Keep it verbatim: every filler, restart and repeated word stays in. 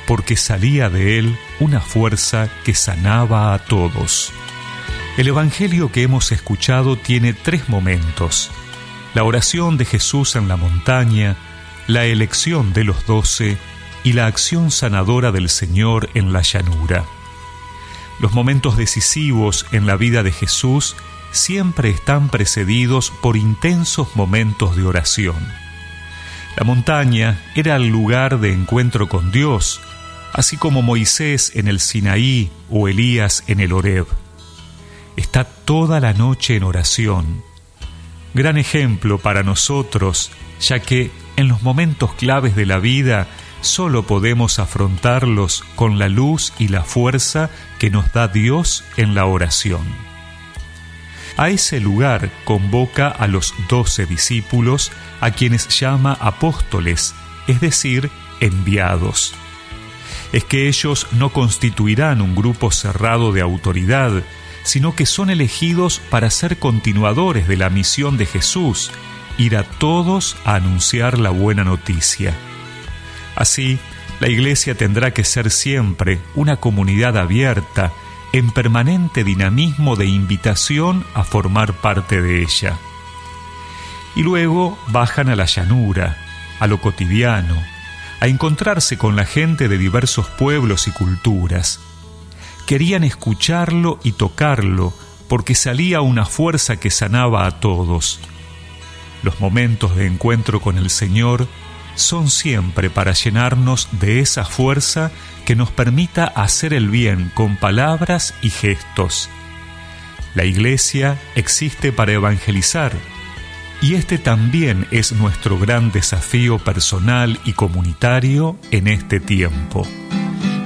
porque salía de él una fuerza que sanaba a todos. El evangelio que hemos escuchado tiene tres momentos: la oración de Jesús en la montaña, la elección de los doce y la acción sanadora del Señor en la llanura. Los momentos decisivos en la vida de Jesús siempre están precedidos por intensos momentos de oración. La montaña era el lugar de encuentro con Dios, así como Moisés en el Sinaí o Elías en el Horeb. Está toda la noche en oración. Gran ejemplo para nosotros, ya que en los momentos claves de la vida solo podemos afrontarlos con la luz y la fuerza que nos da Dios en la oración. A ese lugar convoca a los doce discípulos, a quienes llama apóstoles, es decir, enviados. Es que ellos no constituirán un grupo cerrado de autoridad, sino que son elegidos para ser continuadores de la misión de Jesús, ir a todos a anunciar la buena noticia. Así, la Iglesia tendrá que ser siempre una comunidad abierta, en permanente dinamismo de invitación a formar parte de ella. Y luego bajan a la llanura, a lo cotidiano, a encontrarse con la gente de diversos pueblos y culturas. Querían escucharlo y tocarlo, porque salía una fuerza que sanaba a todos. Los momentos de encuentro con el Señor son siempre para llenarnos de esa fuerza que nos permita hacer el bien con palabras y gestos. La Iglesia existe para evangelizar, y este también es nuestro gran desafío personal y comunitario en este tiempo.